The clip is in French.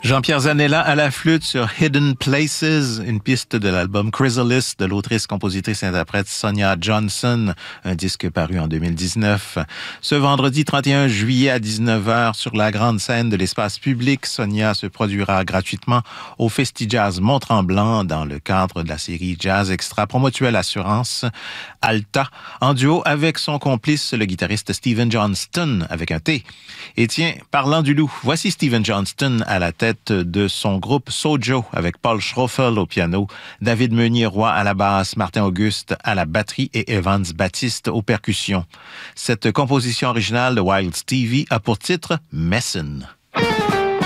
Jean-Pierre Zanella à la flûte sur Hidden Places, une piste de l'album Chrysalis de l'autrice, compositrice et interprète Sonia Johnson, un disque paru en 2019. Ce vendredi 31 juillet à 19h sur la grande scène de l'espace public, Sonia se produira gratuitement au Festi-Jazz Mont-Tremblant dans le cadre de la série Jazz Extra Promotuelle Assurance Alta, en duo avec son complice, le guitariste Steven Johnston, avec un T. Et tiens, parlant du loup, voici Steven Johnston à la tête de son groupe Sojo avec Paul Schroffel au piano, David Meunier-Roy à la basse, Martin Auguste à la batterie et Evans Baptiste aux percussions. Cette composition originale de Wild Stevie a pour titre Messin'.